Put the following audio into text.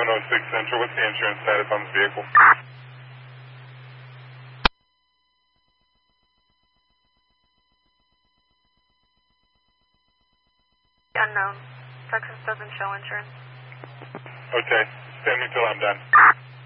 106 Central. What's the insurance status on this vehicle? Unknown. Texas doesn't show insurance. Okay. Send me till I'm done.